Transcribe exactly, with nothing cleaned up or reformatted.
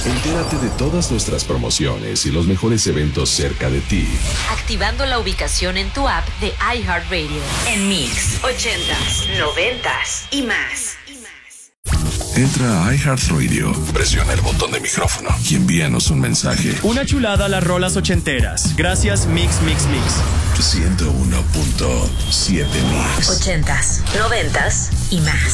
Entérate de todas nuestras promociones y los mejores eventos cerca de ti. Activando la ubicación en tu app de iHeartRadio. En Mix, ochentas, noventas y más. Entra a iHeartRadio, presiona el botón de micrófono y envíanos un mensaje. Una chulada a las rolas ochenteras. Gracias, Mix, Mix, Mix. ciento uno punto siete Mix. Ochentas, noventas y más.